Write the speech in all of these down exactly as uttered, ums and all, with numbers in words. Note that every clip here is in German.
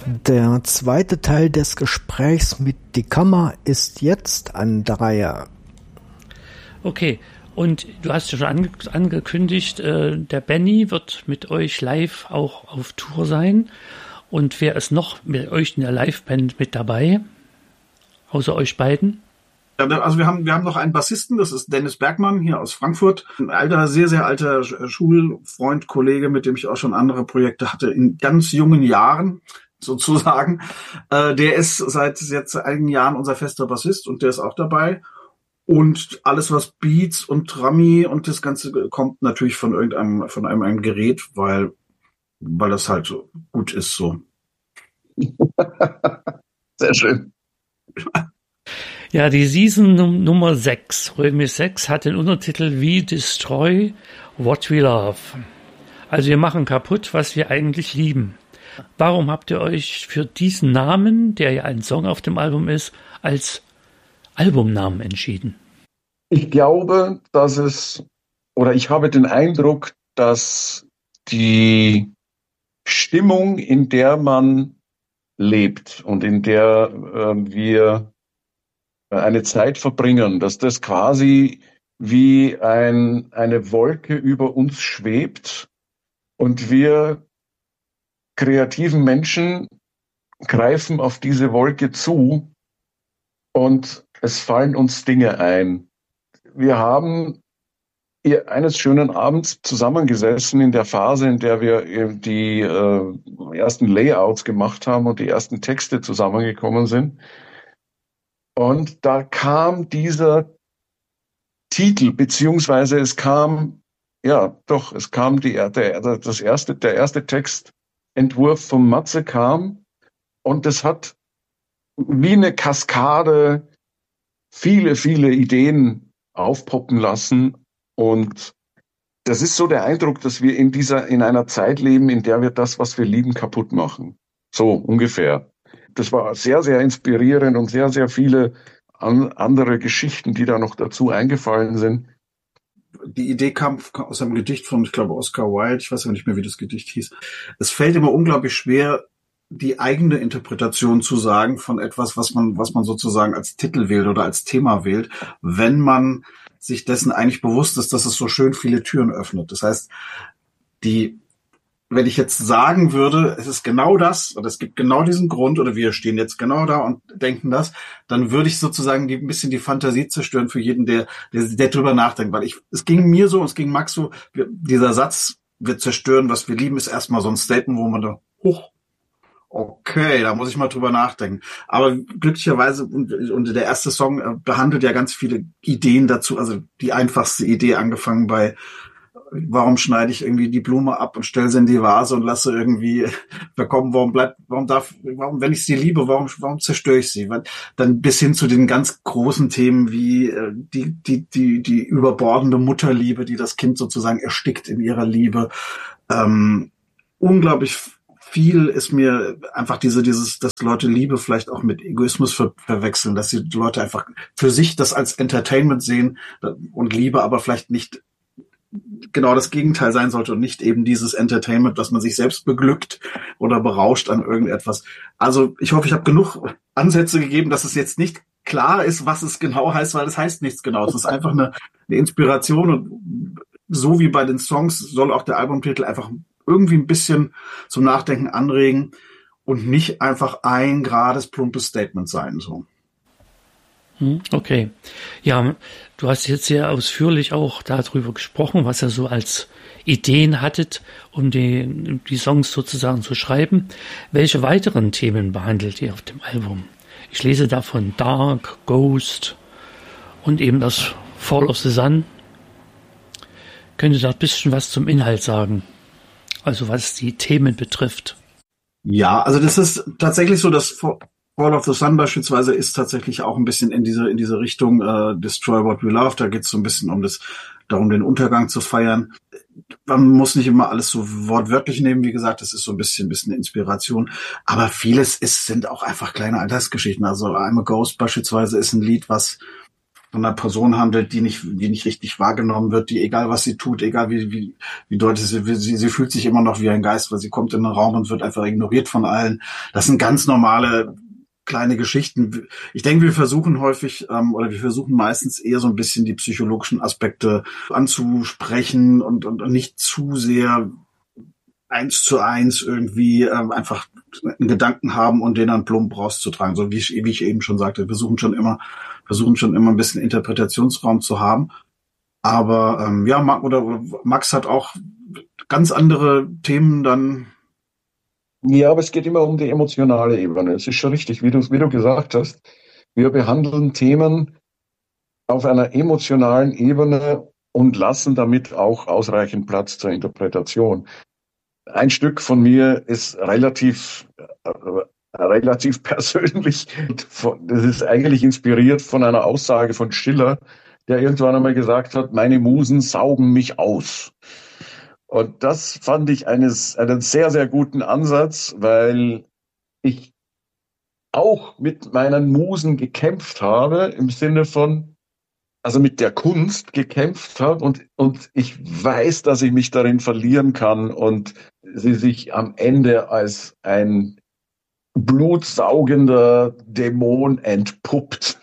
Der zweite Teil des Gesprächs mit Die Kammer ist jetzt an der Reihe. Okay, und du hast ja schon ange angekündigt, äh, der Benny wird mit euch live auch auf Tour sein. Und wer ist noch mit euch in der Liveband mit dabei? Außer euch beiden? Also wir haben wir haben noch einen Bassisten, das ist Dennis Bergmann hier aus Frankfurt. Ein alter, sehr, sehr alter Schulfreund, Kollege, mit dem ich auch schon andere Projekte hatte in ganz jungen Jahren. Sozusagen. Äh, der ist seit jetzt einigen Jahren unser fester Bassist und der ist auch dabei. Und alles, was Beats und Trami und das Ganze kommt natürlich von irgendeinem, von einem, einem Gerät, weil, weil das halt so gut ist, so. Sehr schön. Ja, die Season Num Nummer sechs, Römisch sechs, hat den Untertitel We Destroy What We Love. Also wir machen kaputt, was wir eigentlich lieben. Warum habt ihr euch für diesen Namen, der ja ein Song auf dem Album ist, als Albumnamen entschieden? Ich glaube, dass es, oder ich habe den Eindruck, dass die Stimmung, in der man lebt und in der äh, wir eine Zeit verbringen, dass das quasi wie ein, eine Wolke über uns schwebt und wir kreativen Menschen greifen auf diese Wolke zu und es fallen uns Dinge ein. Wir haben eines schönen Abends zusammengesessen in der Phase, in der wir die äh, ersten Layouts gemacht haben und die ersten Texte zusammengekommen sind. Und da kam dieser Titel, beziehungsweise es kam, ja doch, es kam die, der, das erste, der erste Text, Entwurf von Matze kam und das hat wie eine Kaskade viele, viele Ideen aufpoppen lassen und das ist so der Eindruck, dass wir in dieser, in einer Zeit leben, in der wir das, was wir lieben, kaputt machen. So ungefähr. Das war sehr, sehr inspirierend und sehr, sehr viele an, andere Geschichten, die da noch dazu eingefallen sind. Die Idee kam aus einem Gedicht von, ich glaube, Oscar Wilde. Ich weiß aber nicht mehr, wie das Gedicht hieß. Es fällt immer unglaublich schwer, die eigene Interpretation zu sagen von etwas, was man, was man sozusagen als Titel wählt oder als Thema wählt, wenn man sich dessen eigentlich bewusst ist, dass es so schön viele Türen öffnet. Das heißt, die, wenn ich jetzt sagen würde, es ist genau das, oder es gibt genau diesen Grund, oder wir stehen jetzt genau da und denken das, dann würde ich sozusagen die, ein bisschen die Fantasie zerstören für jeden, der, der, der drüber nachdenkt. Weil ich, es ging mir so, es ging Max so, wir, dieser Satz, wir zerstören, was wir lieben, ist erstmal so ein Statement, wo man da, hoch, okay, da muss ich mal drüber nachdenken. Aber glücklicherweise, und, und der erste Song äh, behandelt ja ganz viele Ideen dazu, also die einfachste Idee angefangen bei warum schneide ich irgendwie die Blume ab und stelle sie in die Vase und lasse irgendwie verkommen, warum bleibt, warum darf, warum, wenn ich sie liebe, warum, warum zerstöre ich sie? Dann bis hin zu den ganz großen Themen wie die, die, die, die überbordende Mutterliebe, die das Kind sozusagen erstickt in ihrer Liebe. Ähm, unglaublich viel ist mir einfach diese, dieses, dass Leute Liebe vielleicht auch mit Egoismus ver verwechseln, dass die Leute einfach für sich das als Entertainment sehen und Liebe aber vielleicht nicht genau das Gegenteil sein sollte und nicht eben dieses Entertainment, dass man sich selbst beglückt oder berauscht an irgendetwas. Also ich hoffe, ich habe genug Ansätze gegeben, dass es jetzt nicht klar ist, was es genau heißt, weil es heißt nichts genau. Es ist einfach eine, eine Inspiration und so wie bei den Songs soll auch der Albumtitel einfach irgendwie ein bisschen zum Nachdenken anregen und nicht einfach ein gerades, plumpes Statement sein, so. Okay. Ja, du hast jetzt sehr ausführlich auch darüber gesprochen, was ihr so als Ideen hattet, um die, die Songs sozusagen zu schreiben. Welche weiteren Themen behandelt ihr auf dem Album? Ich lese davon Dark, Ghost und eben das Fall of the Sun. Könnt ihr da ein bisschen was zum Inhalt sagen? Also was die Themen betrifft. Ja, also das ist tatsächlich so, dass Fall of the Sun beispielsweise ist tatsächlich auch ein bisschen in diese in diese Richtung äh, Destroy What We Love. Da geht es so ein bisschen um das darum, den Untergang zu feiern. Man muss nicht immer alles so wortwörtlich nehmen, wie gesagt, das ist so ein bisschen bisschen Inspiration. Aber vieles ist sind auch einfach kleine Alltagsgeschichten. Also I'm a Ghost beispielsweise ist ein Lied, was von einer Person handelt, die nicht, die nicht richtig wahrgenommen wird, die, egal was sie tut, egal wie, wie, wie deutlich sie, sie, sie fühlt sich immer noch wie ein Geist, weil sie kommt in den Raum und wird einfach ignoriert von allen. Das sind ganz normale kleine Geschichten. Ich denke, wir versuchen häufig, ähm, oder wir versuchen meistens eher so ein bisschen die psychologischen Aspekte anzusprechen und, und, und nicht zu sehr eins zu eins irgendwie ähm, einfach einen Gedanken haben und den dann plump rauszutragen. So wie ich, wie ich eben schon sagte, wir versuchen schon immer, versuchen schon immer ein bisschen Interpretationsraum zu haben. Aber ähm, ja, Max, oder Max hat auch ganz andere Themen dann. Ja, aber es geht immer um die emotionale Ebene. Es ist schon richtig, wie du, wie du gesagt hast. Wir behandeln Themen auf einer emotionalen Ebene und lassen damit auch ausreichend Platz zur Interpretation. Ein Stück von mir ist relativ, äh, relativ persönlich. Das ist eigentlich inspiriert von einer Aussage von Schiller, der irgendwann einmal gesagt hat, meine Musen saugen mich aus. Und das fand ich eines, einen sehr, sehr guten Ansatz, weil ich auch mit meinen Musen gekämpft habe, im Sinne von, also mit der Kunst gekämpft habe und, und ich weiß, dass ich mich darin verlieren kann und sie sich am Ende als ein blutsaugender Dämon entpuppt.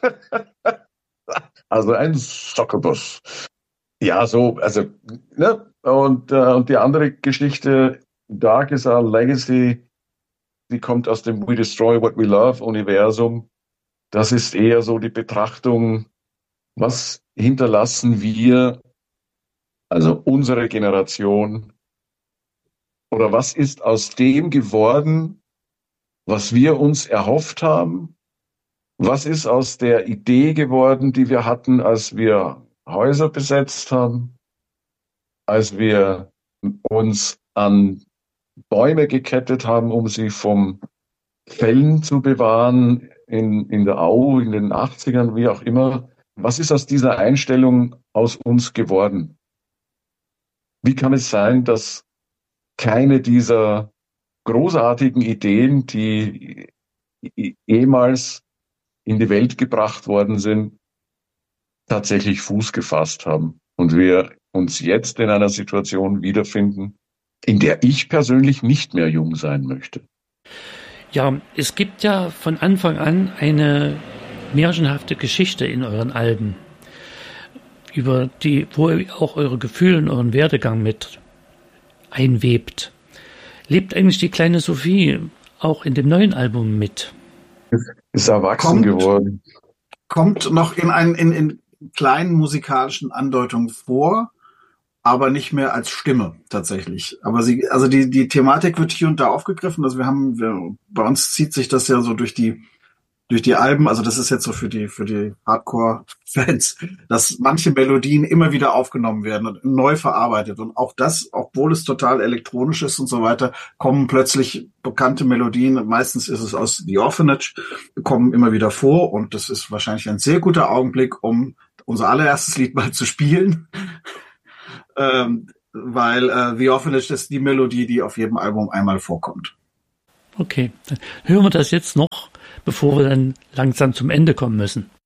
Also ein Succubus. Ja, so, also, ne? Und, äh, und die andere Geschichte, Dark is Our Legacy, die kommt aus dem We Destroy What We Love Universum. Das ist eher so die Betrachtung, was hinterlassen wir, also unsere Generation, oder was ist aus dem geworden, was wir uns erhofft haben? Was ist aus der Idee geworden, die wir hatten, als wir Häuser besetzt haben, als wir uns an Bäume gekettet haben, um sie vom Fällen zu bewahren, in, in der Au, in den achtzigern, wie auch immer. Was ist aus dieser Einstellung aus uns geworden? Wie kann es sein, dass keine dieser großartigen Ideen, die ehemals in die Welt gebracht worden sind, tatsächlich Fuß gefasst haben und wir uns jetzt in einer Situation wiederfinden, in der ich persönlich nicht mehr jung sein möchte? Ja, es gibt ja von Anfang an eine märchenhafte Geschichte in euren Alben, über die, wo ihr auch eure Gefühle und euren Werdegang mit einwebt. Lebt eigentlich die kleine Sophie auch in dem neuen Album mit? Ist erwachsen kommt, geworden. Kommt noch in, ein, in, in kleinen musikalischen Andeutungen vor, aber nicht mehr als Stimme tatsächlich. Aber sie, also die, die Thematik wird hier und da aufgegriffen. Also wir haben, wir, bei uns zieht sich das ja so durch die, durch die Alben. Also das ist jetzt so für die, für die Hardcore-Fans, dass manche Melodien immer wieder aufgenommen werden und neu verarbeitet. Und auch das, obwohl es total elektronisch ist und so weiter, kommen plötzlich bekannte Melodien. Meistens ist es aus The Orphanage, kommen immer wieder vor. Und das ist wahrscheinlich ein sehr guter Augenblick, um unser allererstes Lied mal zu spielen. Ähm, weil äh, The Orphanage ist die Melodie, die auf jedem Album einmal vorkommt. Okay, dann hören wir das jetzt noch, bevor wir dann langsam zum Ende kommen müssen.